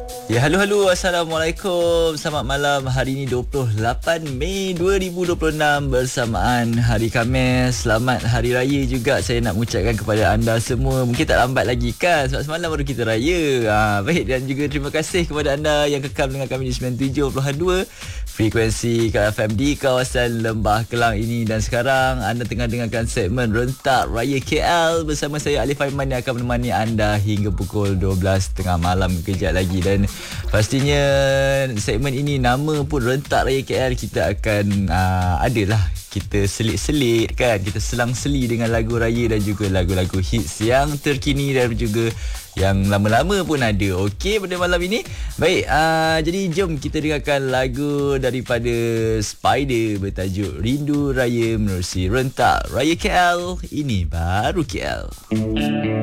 Ya, halo. Assalamualaikum. Selamat malam. Hari ini 28 Mei 2026 bersamaan Hari Khamis. Selamat Hari Raya juga saya nak mengucapkan kepada anda semua. Mungkin tak lambat lagi kan, sebab semalam baru kita raya. Baik, dan juga terima kasih kepada anda yang kekal dengan kami di 97.2 frekuensi KFM di kawasan Lembah Kelang ini. Dan sekarang anda tengah dengarkan segmen Rentak Raya KL bersama saya Alif Aiman yang akan menemani anda hingga pukul 12.30 malam kejap lagi. Dan pastinya segmen ini nama pun Rentak Raya KL. Kita akan adalah kita selit-selit kan, kita selang-seli dengan lagu raya dan juga lagu-lagu hits yang terkini dan juga yang lama-lama pun ada. Okey, pada malam ini. Baik, jadi jom kita dengarkan lagu daripada Spider bertajuk Rindu Raya menerusi Rentak Raya KL. Ini baru KL.